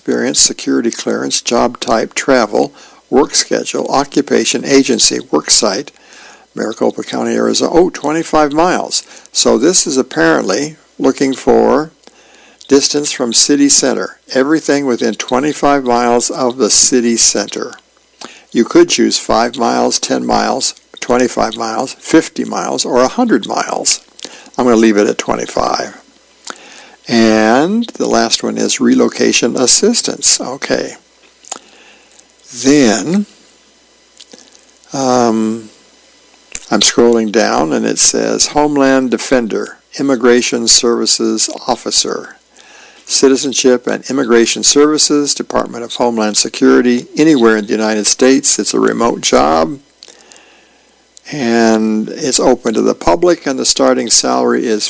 experience, security clearance, job type, travel, work schedule, occupation, agency, work site, Maricopa County, Arizona. 25 miles. So this is apparently looking for distance from city center. Everything within 25 miles of the city center. You could choose 5 miles, 10 miles, 25 miles, 50 miles, or 100 miles. I'm going to leave it at 25. And the last one is relocation assistance. Okay. Then I'm scrolling down and it says Homeland Defender, Immigration Services Officer, Citizenship and Immigration Services, Department of Homeland Security, anywhere in the United States. It's a remote job. And it's open to the public, and the starting salary is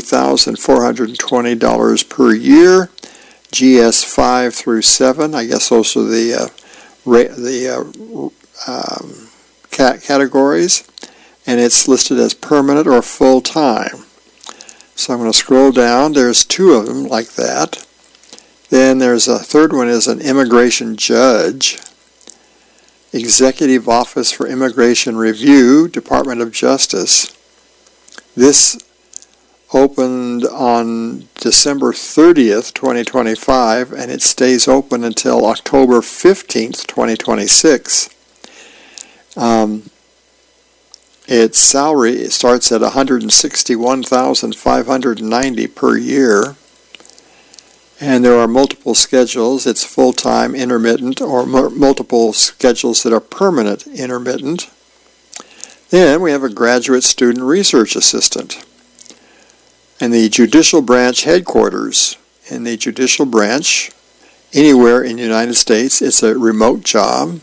$50,420 per year, GS 5 through 7. I guess those are the categories, and it's listed as permanent or full-time. So I'm going to scroll down. There's 2 of them like that. Then there's a third one is an immigration judge. Executive Office for Immigration Review, Department of Justice. This opened on December 30th, 2025, and it stays open until October 15th, 2026. Its salary starts at $161,590 per year. And there are multiple schedules. It's full-time, intermittent, or multiple schedules that are permanent, intermittent. Then we have a graduate student research assistant. And the judicial branch headquarters. In the judicial branch, anywhere in the United States, it's a remote job.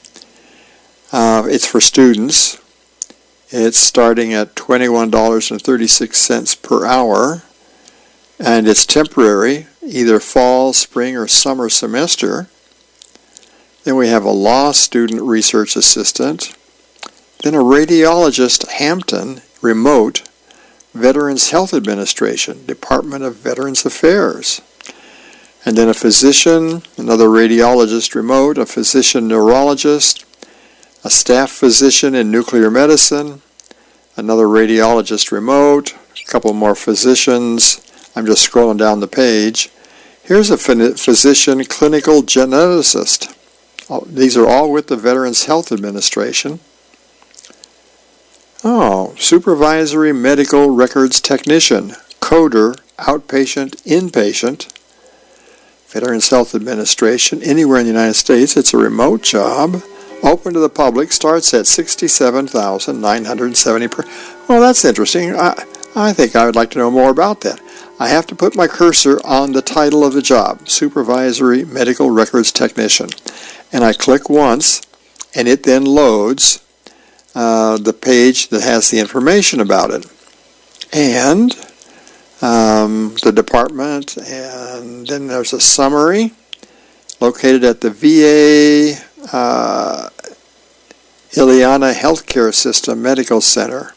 It's for students. It's starting at $21.36 per hour. And it's temporary, either fall, spring, or summer semester. Then we have a law student research assistant. Then a radiologist, Hampton, remote, Veterans Health Administration, Department of Veterans Affairs. And then a physician, another radiologist, remote, a physician neurologist, a staff physician in nuclear medicine, another radiologist, remote, a couple more physicians. I'm just scrolling down the page. Here's a physician clinical geneticist. These are all with the Veterans Health Administration. Supervisory medical records technician, coder, outpatient, inpatient, Veterans Health Administration, anywhere in the United States. It's a remote job, open to the public, starts at $67,970 per. Well, that's interesting. I think I would like to know more about that. I have to put my cursor on the title of the job, Supervisory Medical Records Technician. And I click once, and it then loads the page that has the information about it. And the department, and then there's a summary located at the VA Ileana Healthcare System Medical Center.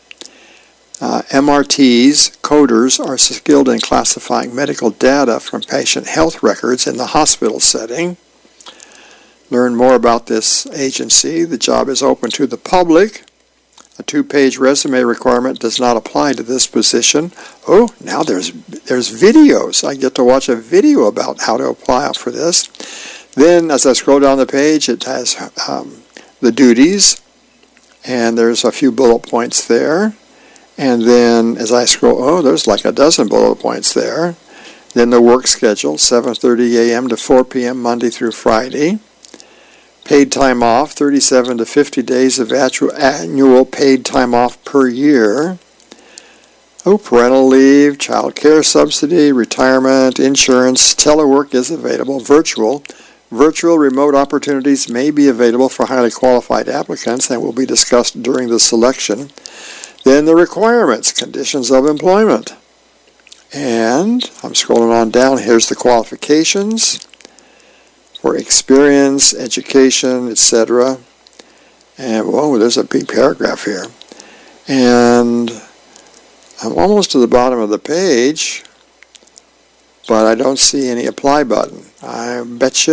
MRTs, coders, are skilled in classifying medical data from patient health records in the hospital setting. Learn more about this agency. The job is open to the public. A 2-page resume requirement does not apply to this position. Oh, now there's videos. I get to watch a video about how to apply for this. Then, as I scroll down the page, it has the duties, and there's a few bullet points there. And then as I scroll, there's like a dozen bullet points there. Then the work schedule, 7:30 a.m. to 4 p.m. Monday through Friday. Paid time off, 37 to 50 days of annual paid time off per year. Parental leave, child care subsidy, retirement, insurance, telework is available, virtual. Virtual remote opportunities may be available for highly qualified applicants and will be discussed during the selection. Then the requirements, conditions of employment. And I'm scrolling on down. Here's the qualifications for experience, education, etc. And, there's a big paragraph here. And I'm almost to the bottom of the page, but I don't see any apply button. I bet you